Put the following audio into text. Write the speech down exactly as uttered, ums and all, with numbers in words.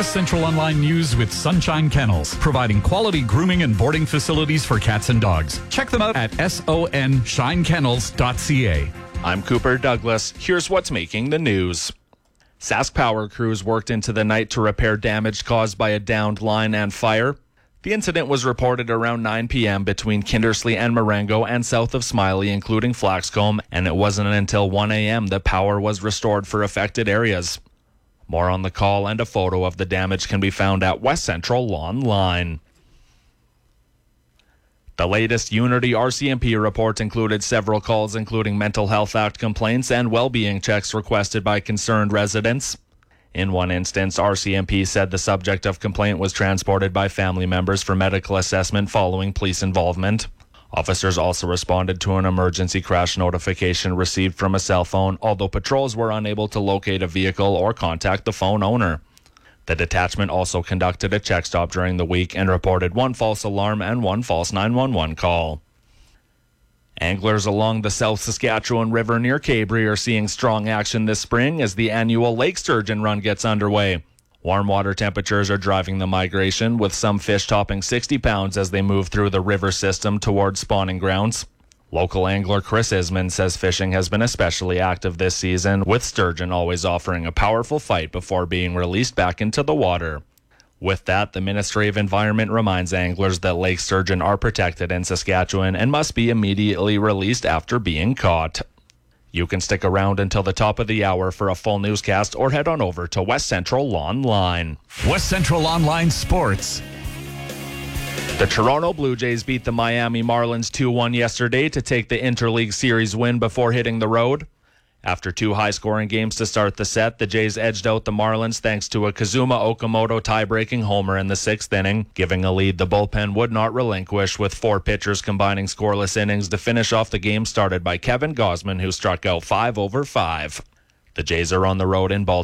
West Central Online News with Sunshine Kennels, providing quality grooming and boarding facilities for cats and dogs. Check them out at son shine kennels dot c a. I'm Cooper Douglas. Here's what's making the news. Sask Power crews worked into the night to repair damage caused by a downed line and fire. The incident was reported around nine p.m. between Kindersley and Marengo and south of Smiley, including Flaxcombe, and it wasn't until one a.m. that power was restored for affected areas. More on the call and a photo of the damage can be found at West Central Online. The latest Unity R C M P report included several calls including Mental Health Act complaints and well-being checks requested by concerned residents. In one instance, R C M P said the subject of complaint was transported by family members for medical assessment following police involvement. Officers also responded to an emergency crash notification received from a cell phone, although patrols were unable to locate a vehicle or contact the phone owner. The detachment also conducted a check stop during the week and reported one false alarm and one false nine one one call. Anglers along the South Saskatchewan River near Cabri are seeing strong action this spring as the annual Lake Sturgeon Run gets underway. Warm water temperatures are driving the migration, with some fish topping sixty pounds as they move through the river system towards spawning grounds. Local angler Chris Isman says fishing has been especially active this season, with sturgeon always offering a powerful fight before being released back into the water. With that, the Ministry of Environment reminds anglers that lake sturgeon are protected in Saskatchewan and must be immediately released after being caught. You can stick around until the top of the hour for a full newscast or head on over to West Central Online. West Central Online Sports. The Toronto Blue Jays beat the Miami Marlins two one yesterday to take the Interleague Series win before hitting the road. After two high-scoring games to start the set, the Jays edged out the Marlins thanks to a Kazuma Okamoto tie-breaking homer in the sixth inning, giving a lead the bullpen would not relinquish, with four pitchers combining scoreless innings to finish off the game started by Kevin Gausman, who struck out five over five. The Jays are on the road in Baltimore